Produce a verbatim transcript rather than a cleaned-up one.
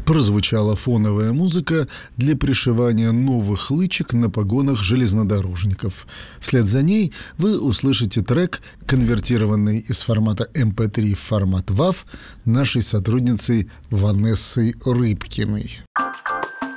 прозвучала фоновая музыка для пришивания новых лычек на погонах железнодорожников. Вслед за ней вы услышите трек, конвертированный из формата эм пэ три в формат вав нашей сотрудницей Ванессой Рыбкиной.